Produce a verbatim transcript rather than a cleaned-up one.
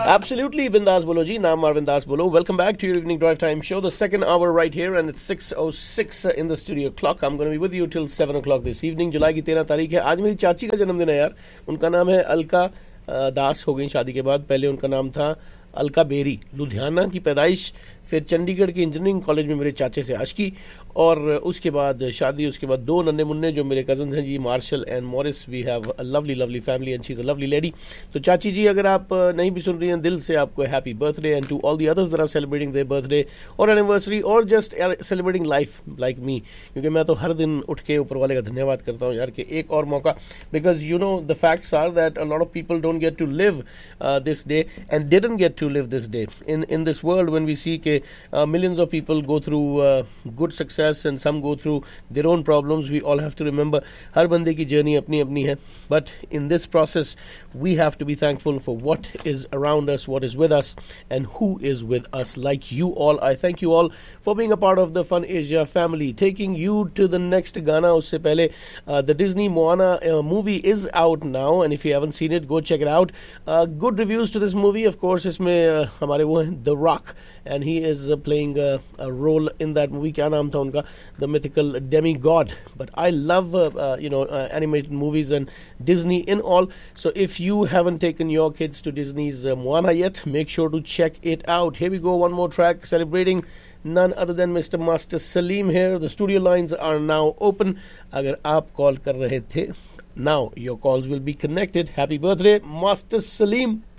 Absolutely, Bindas Bolo ji. Naam Marvin Das Bolo. Welcome back to your evening drive time show, the second hour right here, and it's six oh six in the studio clock. I'm going to be with you till seven o'clock this evening. जुलाई की तेरह तारीख है. आज मेरी चाची का जन्मदिन है यार. उनका नाम है अलका दास. हो गई शादी के बाद. पहले उनका नाम था अलका बेरी. लुधियाना की पैदाइश, फिर चंडीगढ़ के इंजीनियरिंग कॉलेज में मेरे चाचे से आशकी, और उसके बाद शादी. उसके बाद दो नन्हे मुन्ने जो मेरे कजन हैं जी, martial and Morris. We have a lovely lovely family and she is a lovely lady. तो चाची जी, अगर आप नहीं भी सुन रही हैं, दिल से आपको happy birthday, and to all the others that are celebrating their birthday और एनिवर्सरी और just celebrating life like me. क्योंकि मैं तो हर दिन उठ के ऊपर वाले का धन्यवाद करता हूँ यार कि एक और मौका. Because you know the facts are that a lot of people don't get to live this day and didn't get to live this day in in this world when we सी के millions of people go through uh, good success and some go through their own problems. We all have to remember har bande ki journey apni apni hai, but in this process we have to be thankful for what is around us, what is with us, and who is with us, like you all. I thank you all for being a part of the Fun Asia family. Taking you to the next Ghana, usse pehle uh, the Disney Moana uh, movie is out now, and if you haven't seen it, go check it out. Uh, good reviews to this movie, of course. Isme uh, hamare wo hain The Rock, and he is uh, playing a, a role in that movie. Kya naam tha unka? The mythical demigod. But I love uh, uh, you know uh, animated movies and Disney in all. So if you haven't taken your kids to Disney's uh, Moana yet, make sure to check it out. Here we go, one more track celebrating none other than Mister Master Salim here. The studio lines are now open. Agar aap call kar rahe the, now your calls will be connected. Happy birthday, Master Salim.